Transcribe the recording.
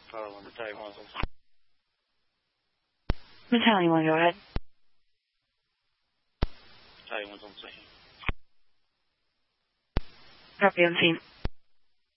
Battalion 1. Battalion 1, go ahead. Battalion 1's on scene. Copy on scene.